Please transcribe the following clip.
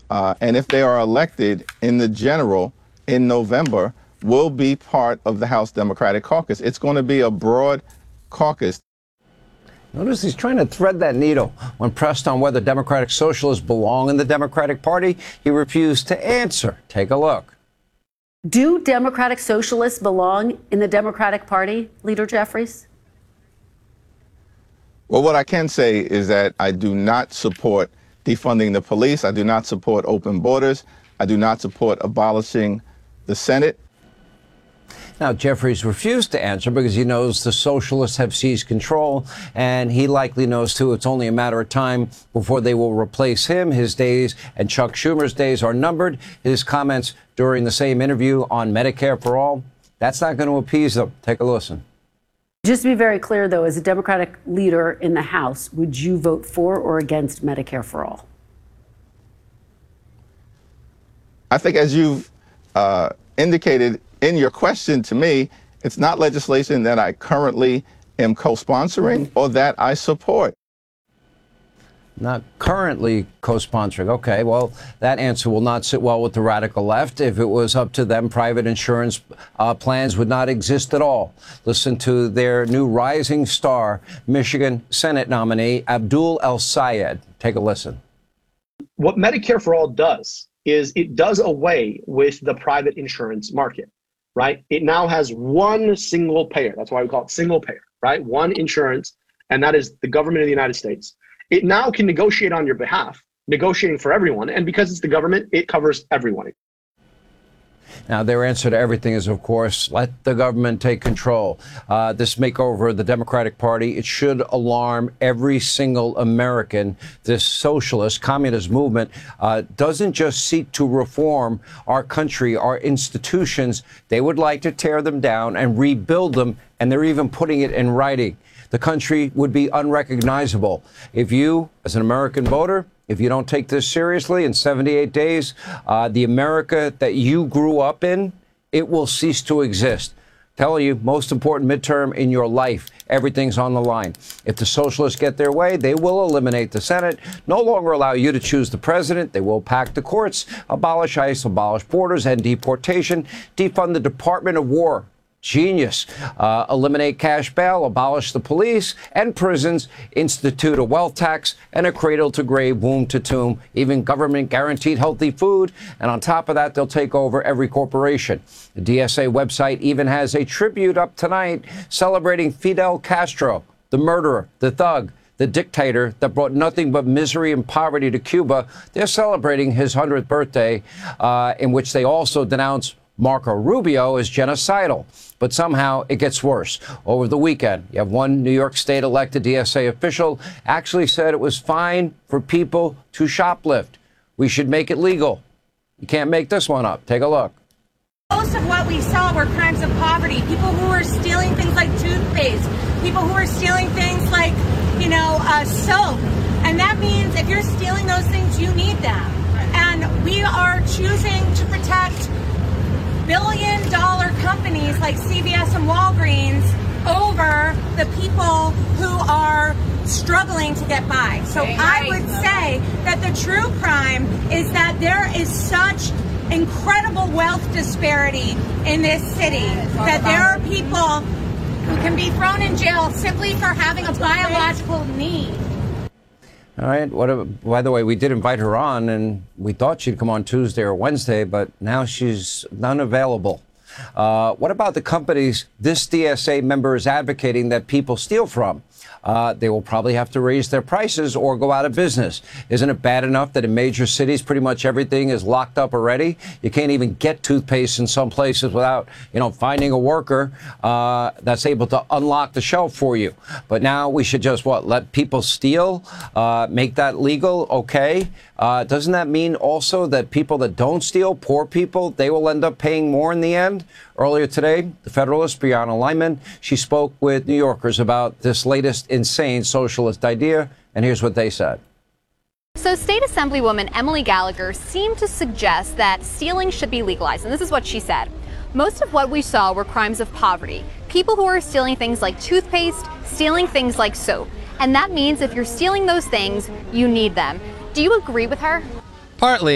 and if they are elected in the general in November, will be part of the House Democratic Caucus. It's going to be a broad caucus. Notice he's trying to thread that needle. When pressed on whether Democratic Socialists belong in the Democratic Party, he refused to answer. Take a look. Do Democratic Socialists belong in the Democratic Party, Leader Jeffries? Well, what I can say is that I do not support defunding the police. I do not support open borders. I do not support abolishing the Senate. Now, Jeffries refused to answer because he knows the socialists have seized control, and he likely knows, too, it's only a matter of time before they will replace him. His days and Chuck Schumer's days are numbered. His comments during the same interview on Medicare for All, that's not going to appease them. Take a listen. Just to be very clear, though, as a Democratic leader in the House, would you vote for or against Medicare for All? I think, as you've indicated in your question to me, it's not legislation that I currently am co-sponsoring or that I support. Not currently co-sponsoring. Okay, well, that answer will not sit well with the radical left. If it was up to them, private insurance plans would not exist at all. Listen to their new rising star, Michigan Senate nominee, Abdul El-Sayed. Take a listen. What Medicare for All does is it does away with the private insurance market, right? It now has one single payer. That's why we call it single payer, right? One insurance, and that is the government of the United States. It now can negotiate on your behalf, negotiating for everyone. And because it's the government, it covers everyone. Now, their answer to everything is, of course, let the government take control. This makeover of the Democratic Party, it should alarm every single American. This socialist communist movement doesn't just seek to reform our country, our institutions. They would like to tear them down and rebuild them, and they're even putting it in writing. The country would be unrecognizable if you, as an American voter, if you don't take this seriously in 78 days, the America that you grew up in, it will cease to exist. Telling you, most important midterm in your life, everything's on the line. If the socialists get their way, they will eliminate the Senate, no longer allow you to choose the president. They will pack the courts, abolish ICE, abolish borders and deportation, defund the Department of War. Genius. Eliminate cash bail, abolish the police and prisons, institute a wealth tax and a cradle to grave, womb to tomb, even government guaranteed healthy food. And on top of that, they'll take over every corporation. The DSA website even has a tribute up tonight celebrating Fidel Castro, the murderer, the thug, the dictator that brought nothing but misery and poverty to Cuba. They're celebrating his 100th birthday, in which they also denounce Marco Rubio as genocidal. But somehow it gets worse. Over the weekend, you have one New York State elected DSA official actually said it was fine for people to shoplift. We should make it legal. You can't make this one up. Take a look. Most of what we saw were crimes of poverty. People who were stealing things like toothpaste. People who were stealing things like, soap. And that means if you're stealing those things, you need them. And we are choosing to protect billion-dollar companies like CVS and Walgreens over the people who are struggling to get by. So I would say that the true crime is that there is such incredible wealth disparity in this city that there are people who can be thrown in jail simply for having a biological need. All right. By the way, we did invite her on, and we thought she'd come on Tuesday or Wednesday, but now she's unavailable. What about the companies this DSA member is advocating that people steal from? They will probably have to raise their prices or go out of business. Isn't it bad enough that in major cities pretty much everything is locked up already? You can't even get toothpaste in some places without, finding a worker that's able to unlock the shelf for you. But now we should just, let people steal, make that legal? Okay. Doesn't that mean also that people that don't steal, poor people, they will end up paying more in the end? Earlier today, the Federalist, Brianna Lyman, she spoke with New Yorkers about this latest insane socialist idea, and here's what they said. So State Assemblywoman Emily Gallagher seemed to suggest that stealing should be legalized, and this is what she said. Most of what we saw were crimes of poverty. People who are stealing things like toothpaste, stealing things like soap. And that means if you're stealing those things, you need them. Do you agree with her? Partly.